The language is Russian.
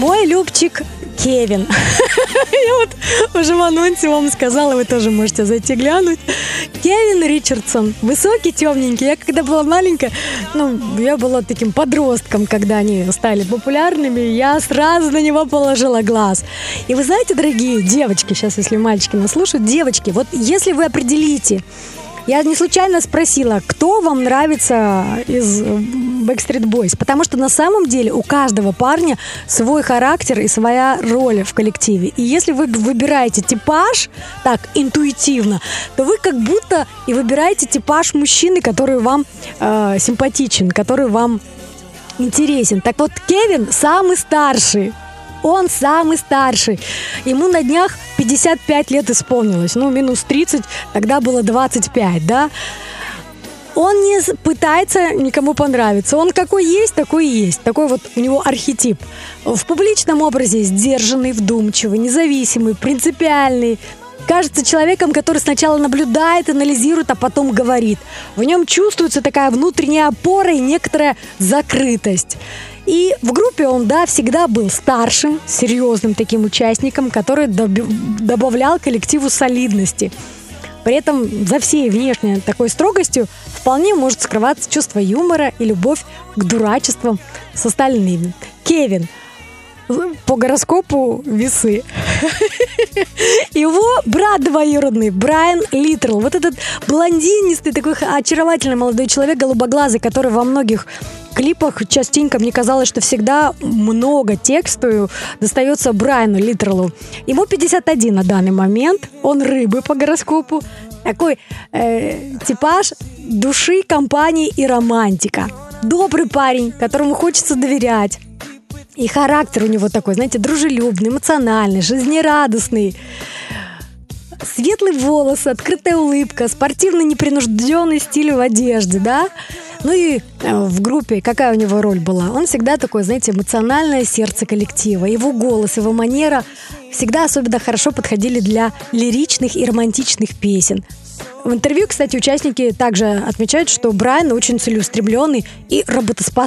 Мой любчик Кевин. Я вот уже в анонсе вам сказала, вы тоже можете зайти глянуть. Кевин Ричардсон. Высокий, темненький. Я когда была маленькая, я была таким подростком, когда они стали популярными, я сразу на него положила глаз. И вы знаете, дорогие девочки, сейчас если мальчики нас слушают, девочки, вот если вы определите, я не случайно спросила, кто вам нравится из Backstreet Boys, потому что на самом деле у каждого парня свой характер и своя роль в коллективе. И если вы выбираете типаж так интуитивно, то вы как будто и выбираете типаж мужчины, который вам симпатичен, который вам интересен. Так вот, Кевин самый старший. Он самый старший. Ему на днях 55 лет исполнилось. Минус 30, тогда было 25, да? Он не пытается никому понравиться. Он какой есть, такой и есть. Такой вот у него архетип. В публичном образе сдержанный, вдумчивый, независимый, принципиальный. Кажется человеком, который сначала наблюдает, анализирует, а потом говорит. В нем чувствуется такая внутренняя опора и некоторая закрытость. И в группе он, всегда был старшим, серьезным таким участником, который добавлял коллективу солидности. При этом за всей внешней такой строгостью вполне может скрываться чувство юмора и любовь к дурачествам с остальными. Кевин. По гороскопу Весы. Его брат двоюродный Брайан Литтрелл. Вот этот блондинистый, такой очаровательный молодой человек, голубоглазый, который во многих клипах частенько, мне казалось, что всегда много тексту достается Брайану Литтреллу. Ему 51 на данный момент. Он рыбы по гороскопу. Такой типаж души, компании и романтика. Добрый парень, которому хочется доверять. И характер у него такой, знаете, дружелюбный, эмоциональный, жизнерадостный. Светлый волос, открытая улыбка, спортивный непринужденный стиль в одежде, да? И в группе какая у него роль была? Он всегда такой, знаете, эмоциональное сердце коллектива. Его голос, его манера всегда особенно хорошо подходили для лиричных и романтичных песен. В интервью, кстати, участники также отмечают, что Брайан очень целеустремленный и работоспособный